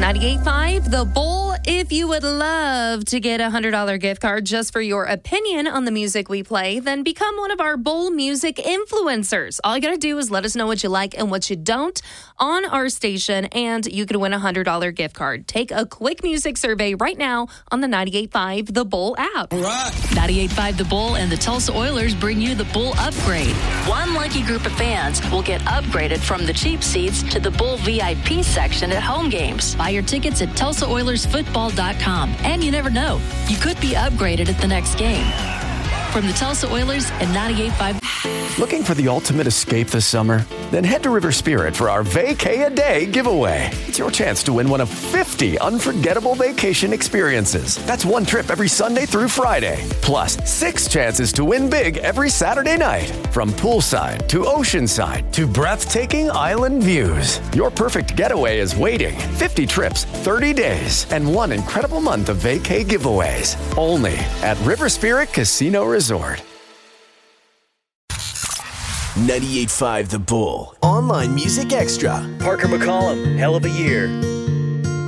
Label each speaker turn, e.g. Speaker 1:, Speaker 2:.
Speaker 1: 98.5 The Bull. If you would love to get a $100 gift card just for your opinion on the music we play, then become one of our Bull music influencers. All you got to do is let us know what you like and what you don't on our station, and you can win a $100 gift card. Take a quick music survey right now on the 98.5 The Bull app.
Speaker 2: All right.
Speaker 3: 98.5 The Bull and the Tulsa Oilers bring you the Bull Upgrade. One lucky group of fans will get upgraded from the cheap seats to the Bull VIP section at home games. Buy your tickets at TulsaOilersFootball.com. And you never know, you could be upgraded at the next game. From the Tulsa Oilers and 98.5.
Speaker 4: Looking for the ultimate escape this summer? Then head to River Spirit for our Vacay-A-Day giveaway. It's your chance to win one of 50 unforgettable vacation experiences. That's one trip every Sunday through Friday. Plus 6 chances to win big every Saturday night. From poolside to oceanside to breathtaking island views. Your perfect getaway is waiting. 50 trips, 30 days, and one incredible month of vacay giveaways. Only at River Spirit Casino Resort.
Speaker 5: 98.5 The Bull. Online Music Extra.
Speaker 6: Parker McCollum, Hell of a Year.